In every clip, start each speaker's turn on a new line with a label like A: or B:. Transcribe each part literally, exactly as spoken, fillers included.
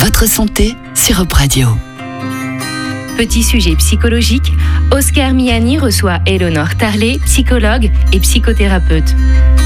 A: Votre santé sur Europe Radio.
B: Petit sujet psychologique, Oscar Miani reçoit Éléonore Tarlet, psychologue et psychothérapeute.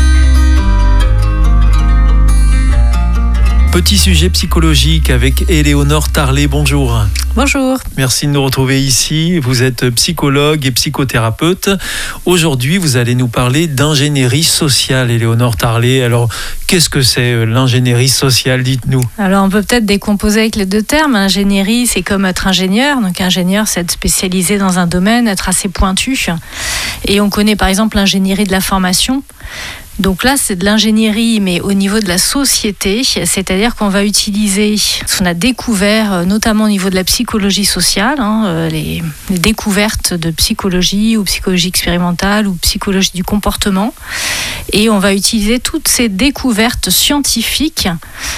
C: Petit sujet psychologique avec Éléonore Tarlet. Bonjour.
D: Bonjour.
C: Merci de nous retrouver ici. Vous êtes psychologue et psychothérapeute. Aujourd'hui, vous allez nous parler d'ingénierie sociale, Éléonore Tarlet. Alors, qu'est-ce que c'est l'ingénierie sociale? Dites-nous.
D: Alors, on peut peut-être décomposer avec les deux termes. Ingénierie, c'est comme être ingénieur. Donc, ingénieur, c'est être spécialisé dans un domaine, être assez pointu. Et on connaît par exemple l'ingénierie de la formation. Donc là, c'est de l'ingénierie, mais au niveau de la société, c'est-à-dire qu'on va utiliser ce qu'on a découvert, notamment au niveau de la psychologie sociale, hein, les, les découvertes de psychologie ou psychologie expérimentale ou psychologie du comportement, et on va utiliser toutes ces découvertes scientifiques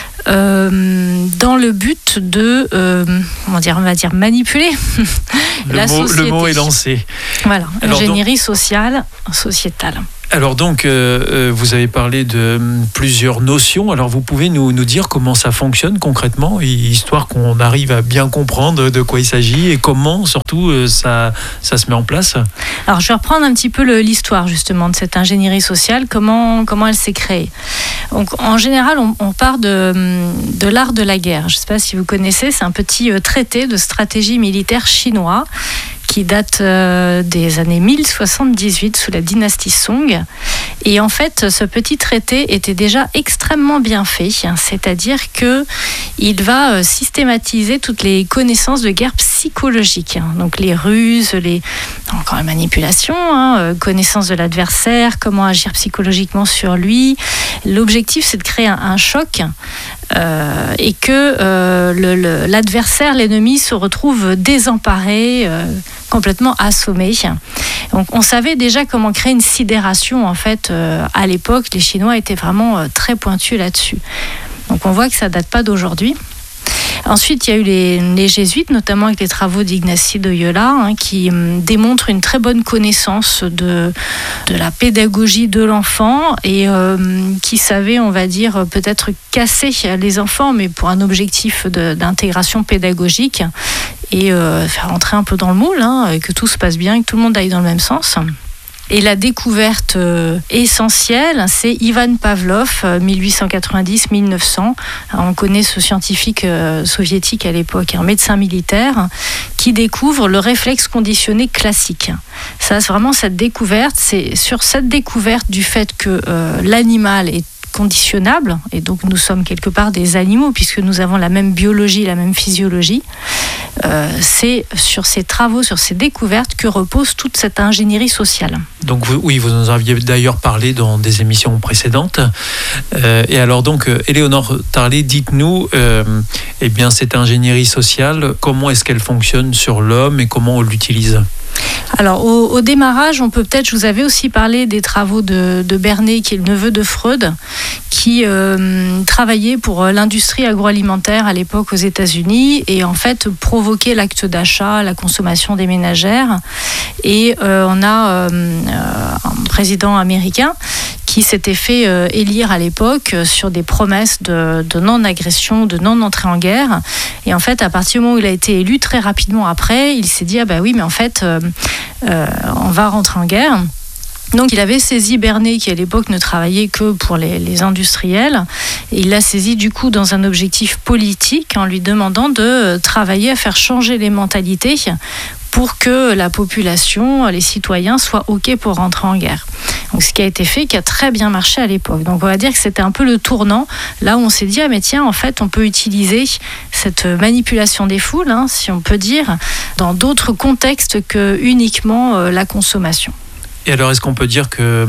D: Euh, dans le but de, euh, comment dire, on va dire manipuler
C: le
D: la
C: mot,
D: société.
C: Le mot est lancé.
D: Voilà,
C: Alors
D: ingénierie
C: donc,
D: sociale, sociétale.
C: Alors donc, euh, vous avez parlé de euh, plusieurs notions. Alors vous pouvez nous, nous dire comment ça fonctionne concrètement, histoire qu'on arrive à bien comprendre de quoi il s'agit et comment surtout euh, ça, ça se met en place.
D: Alors je vais reprendre un petit peu le, l'histoire justement de cette ingénierie sociale, comment, comment elle s'est créée. Donc, en général, on, on part de, de l'art de la guerre. Je ne sais pas si vous connaissez, c'est un petit traité de stratégie militaire chinois qui date euh, des années mille soixante-dix-huit sous la dynastie Song. Et en fait, ce petit traité était déjà extrêmement bien fait, hein, c'est-à-dire qu'il va euh, systématiser toutes les connaissances de guerre psychologique, hein, donc les ruses, les, encore la manipulation, hein, euh, connaissance de l'adversaire, comment agir psychologiquement sur lui. L'objectif, c'est de créer un, un choc euh, et que euh, le, le, l'adversaire, l'ennemi, se retrouve désemparé, euh, complètement assommé. Donc on savait déjà comment créer une sidération en fait euh, à l'époque. Les Chinois étaient vraiment euh, très pointus là-dessus. Donc on voit que ça date pas d'aujourd'hui. Ensuite, il y a eu les, les jésuites, notamment avec les travaux d'Ignacy de Loyola, hein, qui hum, démontrent une très bonne connaissance de, de la pédagogie de l'enfant et euh, qui savaient, on va dire, peut-être casser les enfants, mais pour un objectif de, d'intégration pédagogique et euh, faire entrer un peu dans le moule, hein, que tout se passe bien, que tout le monde aille dans le même sens. Et la découverte euh, essentielle, c'est Ivan Pavlov, euh, dix-huit cent quatre-vingt-dix à mille neuf cents. Alors, on connaît ce scientifique euh, soviétique à l'époque, un médecin militaire, qui découvre le réflexe conditionné classique. Ça, c'est vraiment cette découverte. C'est sur cette découverte du fait que euh, l'animal est conditionnable, et donc nous sommes quelque part des animaux puisque nous avons la même biologie, la même physiologie. Euh, c'est sur ces travaux, sur ces découvertes que repose toute cette ingénierie sociale.
C: Donc vous, oui, vous en aviez d'ailleurs parlé dans des émissions précédentes. Euh, et alors donc, Éléonore Tarlet, dites-nous, euh, eh bien cette ingénierie sociale, comment est-ce qu'elle fonctionne sur l'homme et comment on l'utilise ?
D: Alors au, au démarrage, on peut peut-être, je vous avais aussi parlé des travaux de, de Bernet, qui est le neveu de Freud, qui euh, travaillait pour l'industrie agroalimentaire à l'époque aux États-Unis et en fait provoquait l'acte d'achat, la consommation des ménagères. Et euh, on a euh, un président américain qui s'était fait euh, élire à l'époque sur des promesses de, de non-agression, de non-entrée en guerre. Et en fait, à partir du moment où il a été élu, très rapidement après, il s'est dit « Ah bah oui, mais en fait, euh, euh, on va rentrer en guerre ». Donc il avait saisi Bernet, qui à l'époque ne travaillait que pour les, les industriels, et il l'a saisi du coup dans un objectif politique en lui demandant de travailler à faire changer les mentalités pour que la population, les citoyens soient OK pour rentrer en guerre. Donc ce qui a été fait, qui a très bien marché à l'époque. Donc on va dire que c'était un peu le tournant, là où on s'est dit, ah mais tiens, en fait on peut utiliser cette manipulation des foules, hein, si on peut dire, dans d'autres contextes que uniquement euh, la consommation.
C: Et alors, est-ce qu'on peut dire que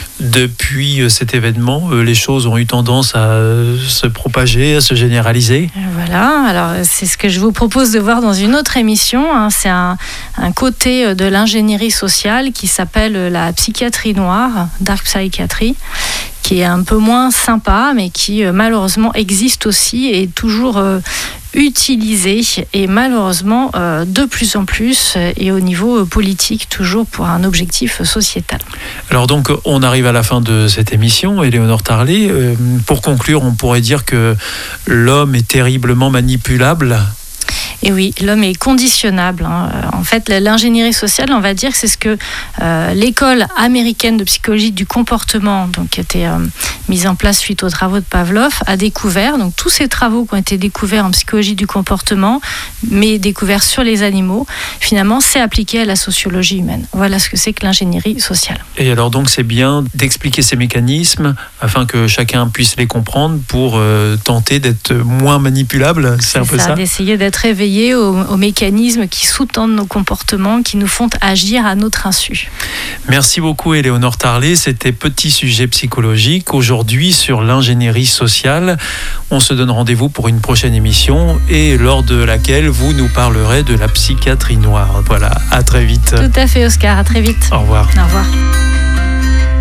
C: depuis cet événement, les choses ont eu tendance à se propager, à se généraliser ?
D: Voilà, alors c'est ce que je vous propose de voir dans une autre émission. Hein. C'est un, un côté de l'ingénierie sociale qui s'appelle la psychiatrie noire, dark psychiatry, qui est un peu moins sympa, mais qui malheureusement existe aussi et est toujours utilisé et malheureusement euh, de plus en plus et au niveau politique, toujours pour un objectif sociétal.
C: Alors donc, on arrive à la fin de cette émission, Éléonore Tarlet. Euh, pour conclure, on pourrait dire que l'homme est terriblement manipulable.
D: Et oui, l'homme est conditionnable. Hein. En fait, l'ingénierie sociale, on va dire que c'est ce que euh, l'école américaine de psychologie du comportement, donc, qui a été euh, mise en place suite aux travaux de Pavlov, a découvert. Donc, tous ces travaux qui ont été découverts en psychologie du comportement, mais découverts sur les animaux, finalement, c'est appliqué à la sociologie humaine. Voilà ce que c'est que l'ingénierie sociale.
C: Et alors, donc, c'est bien d'expliquer ces mécanismes afin que chacun puisse les comprendre pour euh, tenter d'être moins manipulable. C'est, c'est un peu ça, ça
D: d'essayer d'être éveillé Aux, aux mécanismes qui sous-tendent nos comportements, qui nous font agir à notre insu.
C: Merci beaucoup Éléonore Tarlet, c'était Petit Sujet Psychologique, aujourd'hui sur l'ingénierie sociale. On se donne rendez-vous pour une prochaine émission et lors de laquelle vous nous parlerez de la psychiatrie noire. Voilà, à très vite.
D: Tout à fait Oscar, à très vite.
C: Au revoir.
D: Au revoir.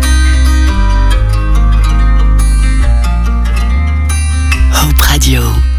A: Hope Radio.